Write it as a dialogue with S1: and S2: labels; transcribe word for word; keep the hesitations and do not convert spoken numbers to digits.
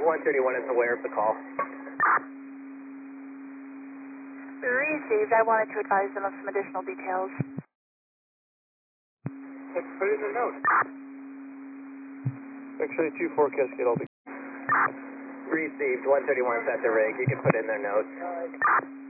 S1: one thirty-one is aware of the call.
S2: Received. I wanted to advise them of some additional details.
S3: Let's put it in the note.
S4: Actually, two forecast get all the...
S1: Received, one thirty-one is at the rig. You can put in their notes.